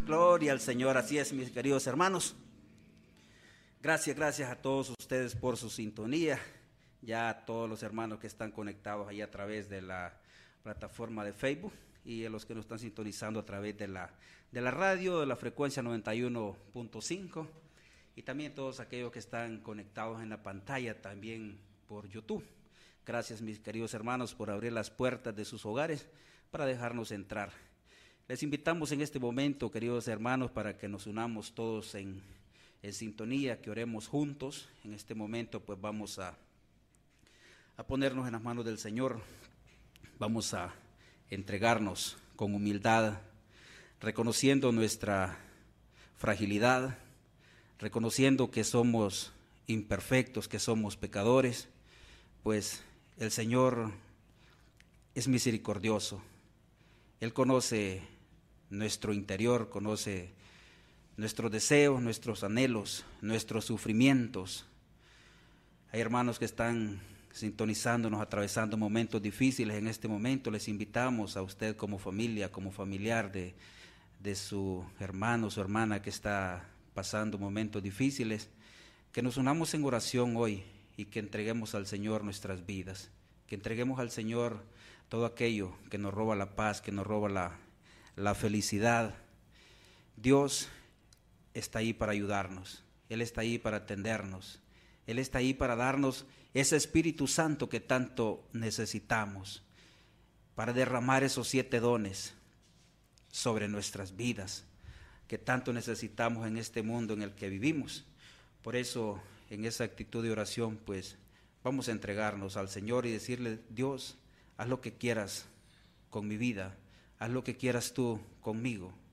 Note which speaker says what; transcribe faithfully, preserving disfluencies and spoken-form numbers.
Speaker 1: Gloria al Señor, así es, mis queridos hermanos. Gracias, gracias a todos ustedes por su sintonía. Ya a todos los hermanos que están conectados ahí a través de la plataforma de Facebook y a los que nos están sintonizando a través de la, de la radio, de la frecuencia noventa y uno punto cinco, y también todos aquellos que están conectados en la pantalla también por YouTube. Gracias, mis queridos hermanos, por abrir las puertas de sus hogares para dejarnos entrar. Les invitamos en este momento, queridos hermanos, para que nos unamos todos en, en sintonía, que oremos juntos. En este momento pues vamos a, a ponernos en las manos del Señor, vamos a entregarnos con humildad, reconociendo nuestra fragilidad, reconociendo que somos imperfectos, que somos pecadores, pues el Señor es misericordioso. Él conoce nuestro interior, conoce nuestros deseos, nuestros anhelos, nuestros sufrimientos. Hay hermanos que están sintonizándonos, atravesando momentos difíciles en este momento. Les invitamos a usted como familia, como familiar de, de su hermano, su hermana que está pasando momentos difíciles, que nos unamos en oración hoy y que entreguemos al Señor nuestras vidas, que entreguemos al Señor todo aquello que nos roba la paz, que nos roba la, la felicidad. Dios está ahí para ayudarnos, Él está ahí para atendernos, Él está ahí para darnos ese Espíritu Santo que tanto necesitamos, para derramar esos siete dones sobre nuestras vidas, que tanto necesitamos en este mundo en el que vivimos. Por eso, en esa actitud de oración, pues vamos a entregarnos al Señor y decirle: Dios, haz lo que quieras con mi vida, haz lo que quieras tú conmigo.